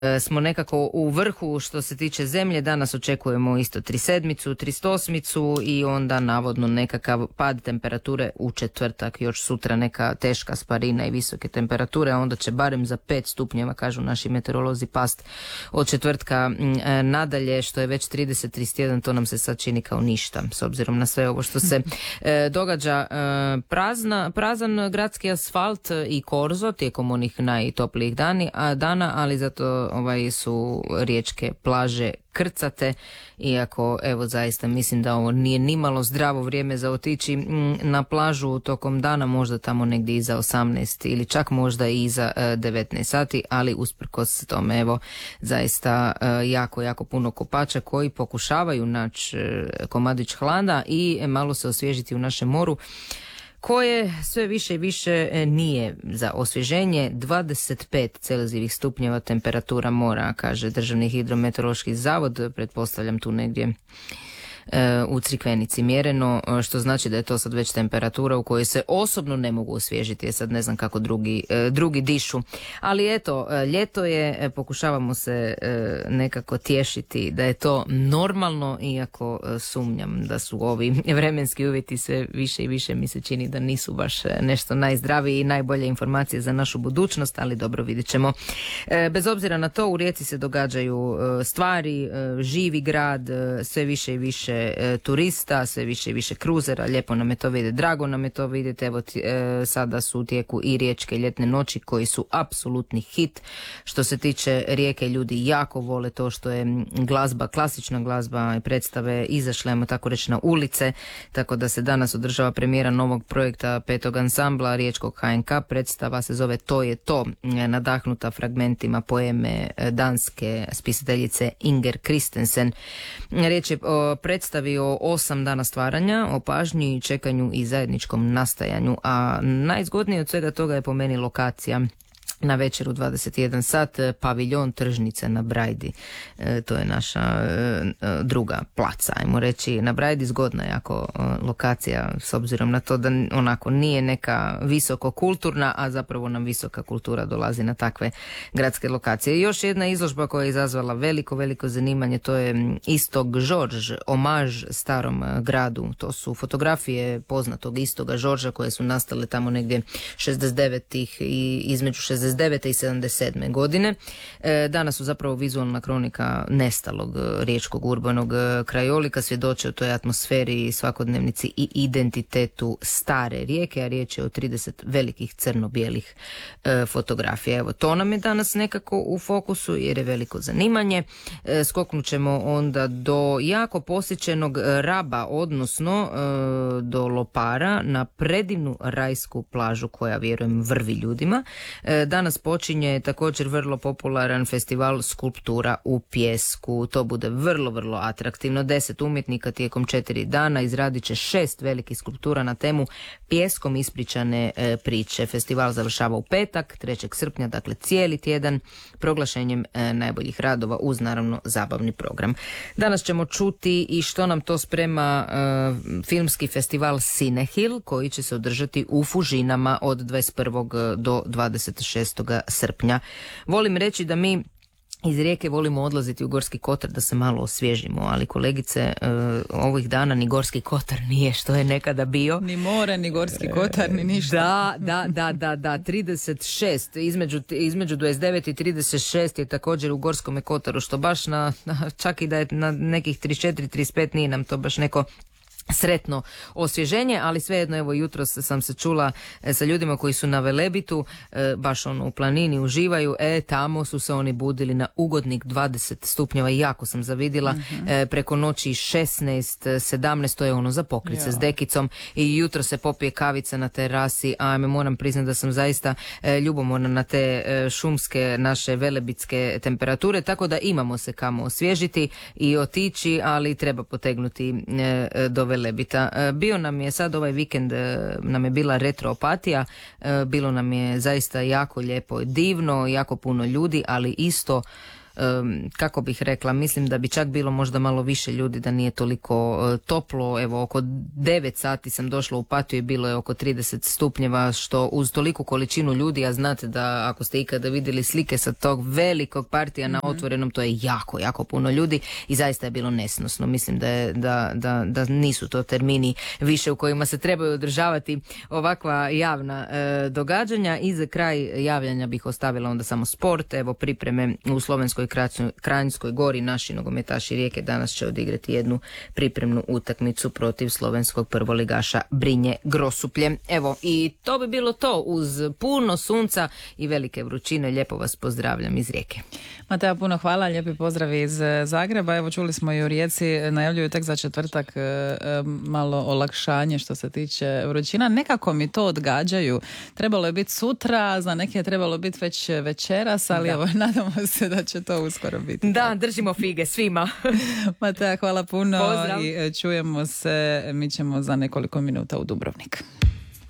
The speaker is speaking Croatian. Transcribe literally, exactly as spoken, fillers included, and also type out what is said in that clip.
smo nekako u vrhu što se tiče zemlje. Danas očekujemo isto trisedmicu, tristosmicu i onda navodno nekakav pad temperature u četvrtak, još sutra neka teška sparina i visoke temperature, a onda će barem za pet stupnjeva, kažu naši meteorolozi, past od četvrtka e, nadalje, što je već trideset, trideset jedan, to nam se sad čini kao ništa s obzirom na sve ovo što se e, događa. E, prazna, prazan gradski asfalt i korzo tijekom onih najtoplijih dani, a, dana, ali zato ovaj su riječke plaže krcate, iako evo zaista mislim da ovo nije nimalo zdravo vrijeme za otići na plažu tokom dana, možda tamo negdje iza osamnaest ili čak možda i iza devetnaest sati, ali usprkos tome evo zaista jako, jako puno kopača koji pokušavaju naći komadić hlada i malo se osvježiti u našem moru, koje sve više i više nije za osvježenje. Dvadeset pet celzijevih stupnjeva temperatura mora, kaže Državni hidrometeorološki zavod, pretpostavljam tu negdje u Crikvenici mjereno, što znači da je to sad već temperatura u kojoj se osobno ne mogu osvježiti, jer sad ne znam kako drugi, drugi dišu. Ali eto, ljeto je, pokušavamo se nekako tješiti da je to normalno, iako sumnjam da su ovi vremenski uvjeti sve više i više mi se čini da nisu baš nešto najzdraviji i najbolje informacije za našu budućnost, ali dobro, vidjet ćemo. Bez obzira na to, u Rijeci se događaju stvari, živi grad, sve više i više turista, sve više i više kruzera, lijepo nam je to vidjeti, drago nam je to vidjeti. Evo e, sada su u tijeku i riječke ljetne noći koji su apsolutni hit. Što se tiče Rijeke, ljudi jako vole to što je glazba, klasična glazba i predstave izašle, ajmo tako reći, na ulice, tako da se danas održava premijera novog projekta petog ansambla riječkog H N K. Predstava se zove To je to, nadahnuta fragmentima poeme danske spisateljice Inger Christensen. Riječ je o predstavi o osam dana stvaranja, o pažnji, čekanju i zajedničkom nastajanju, a najzgodnije od svega toga je po meni lokacija. Na večer u dvadeset jedan sat, paviljon Tržnice na Brajdi. E, to je naša e, druga placa, ajmo reći. Na Brajdi zgodna jako e, lokacija, s obzirom na to da onako nije neka visoko kulturna, a zapravo nam visoka kultura dolazi na takve gradske lokacije. I još jedna izložba koja je izazvala veliko, veliko zanimanje, to je Istog Žorž, omaž starom gradu. To su fotografije poznatog Istoga Žorža koje su nastale tamo negdje šezdeset devetih i između šezdeset devete i sedamdeset sedme godine. E, danas su zapravo vizualna kronika nestalog riječkog urbanog krajolika, svjedoče o toj atmosferi, svakodnevnici i identitetu stare Rijeke, a riječ je o trideset velikih crno-bijelih e, fotografija. Evo, to nam je danas nekako u fokusu jer je veliko zanimanje. E, skoknut ćemo onda do jako posjećenog Raba, odnosno e, do Lopara, na predivnu rajsku plažu koja, vjerujem, vrvi ljudima. E, Danas počinje također vrlo popularan festival skulptura u pijesku. To bude vrlo, vrlo atraktivno. Deset umjetnika tijekom četiri dana izradit će šest velikih skulptura na temu pijeskom ispričane e, priče. Festival završava u petak, trećeg srpnja, dakle cijeli tjedan, proglašenjem e, najboljih radova uz naravno zabavni program. Danas ćemo čuti i što nam to sprema e, filmski festival Cinehil, koji će se održati u Fužinama od dvadeset prvog do dvadeset šestog srpnja. Volim reći da mi iz Rijeke volimo odlaziti u Gorski Kotar da se malo osvježimo, ali kolegice, uh, ovih dana ni Gorski Kotar nije što je nekada bio. Ni more, ni Gorski Kotar, ni ništa. Da, da, da, da, da, trideset šest, između, između dvadeset devet i trideset šest je također u Gorskom Kotaru, što baš na, na, čak i da je na nekih trideset četiri trideset pet nije nam to baš neko sretno osvježenje, ali svejedno, evo jutros sam se čula e, sa ljudima koji su na Velebitu, e, baš ono u planini uživaju, e tamo su se oni budili na ugodnih dvadeset stupnjeva i jako sam zavidila, uh-huh. e, preko noći šesnaest, sedamnaest, to je ono za pokrit se ja. s dekicom i jutro se popije kavica na terasi, a me moram priznati da sam zaista e, ljubomorna na te e, šumske naše velebitske temperature, tako da imamo se kamo osvježiti i otići, ali treba potegnuti e, do Velebita. Bio nam je sad ovaj vikend, nam je bila retroopatija, bilo nam je zaista jako lijepo, divno, jako puno ljudi, ali isto kako bih rekla, mislim da bi čak bilo možda malo više ljudi da nije toliko toplo. Evo, oko devet sati sam došla u Opatiju i bilo je oko trideset stupnjeva, što uz toliku količinu ljudi, a znate da ako ste ikada vidjeli slike sa tog velikog partija na otvorenom, to je jako, jako puno ljudi i zaista je bilo nesnosno. Mislim da, je, da, da, da nisu to termini više u kojima se trebaju održavati ovakva javna e, događanja. I za kraj javljanja bih ostavila onda samo sport. Evo, pripreme u Slovenskoj Kranjskoj Gori. Naši nogometaši Rijeke danas će odigrati jednu pripremnu utakmicu protiv slovenskog prvoligaša Brinje Grosuplje. Evo, i to bi bilo to. Uz puno sunca i velike vrućine lijepo vas pozdravljam iz Rijeke. Mateja, puno hvala, lijepi pozdrav iz Zagreba. Evo, čuli smo i u Rijeci, najavljuju tek za četvrtak malo olakšanje što se tiče vrućina. Nekako mi to odgađaju. Trebalo je biti sutra, za neke je trebalo biti već večeras, ali evo, nadamo se da će to uskoro biti. Da, držimo fige svima. Mateja, hvala puno. Pozdrav. I čujemo se, mi ćemo za nekoliko minuta u Dubrovnik.